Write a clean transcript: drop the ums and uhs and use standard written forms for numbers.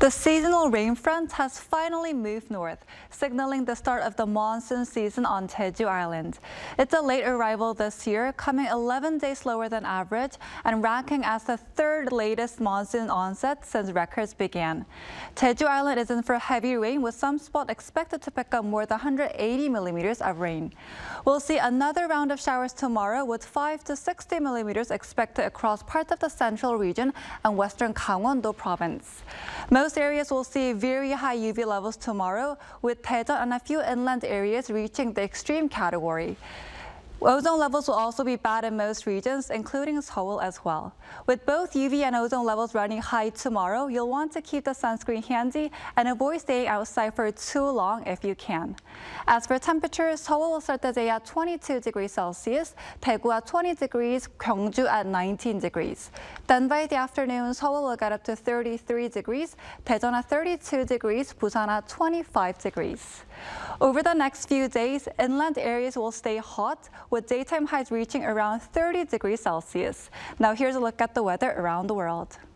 The seasonal rain front has finally moved north, signaling the start of the monsoon season on Jeju Island. It's a late arrival this year, coming 11 days slower than average and ranking as the third latest monsoon onset since records began. Jeju Island is in for heavy rain, with some spots expected to pick up more than 180 millimeters of rain. We'll see another round of showers tomorrow, with 5 to 60 millimeters expected across parts of the central region and western Gangwon-do province. Most areas will see very high UV levels tomorrow, with Daejeon and a few inland areas reaching the extreme category. Ozone levels will also be bad in most regions, including Seoul as well. With both UV and ozone levels running high tomorrow, you'll want to keep the sunscreen handy and avoid staying outside for too long if you can. As for temperatures, Seoul will start the day at 22 degrees Celsius, Daegu at 20 degrees, Gyeongju at 19 degrees. Then by the afternoon, Seoul will get up to 33 degrees, Daejeon at 32 degrees, Busan at 25 degrees. Over the next few days, inland areas will stay hot, with daytime highs reaching around 30 degrees Celsius. Now here's a look at the weather around the world.